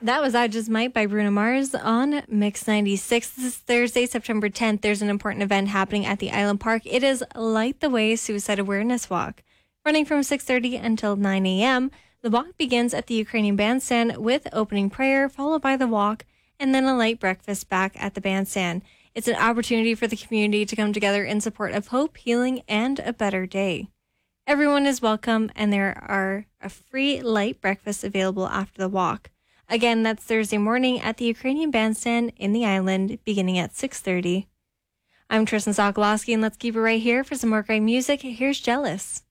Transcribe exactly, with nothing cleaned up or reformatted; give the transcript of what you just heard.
That was I Just Might by Bruno Mars on Mix ninety-six. This is Thursday, September tenth. There's an important event happening at the Island Park. It is Light the Way Suicide Awareness Walk. Running from six thirty until nine a.m., the walk begins at the Ukrainian Bandstand with opening prayer, followed by the walk, and then a light breakfast back at the bandstand. It's an opportunity for the community to come together in support of hope, healing, and a better day. Everyone is welcome, and there are a free light breakfast available after the walk. Again, that's Thursday morning at the Ukrainian Bandstand in the Island, beginning at six thirty. I'm Tristan Sokolowski, and let's keep it right here for some more great music. Here's Jealous.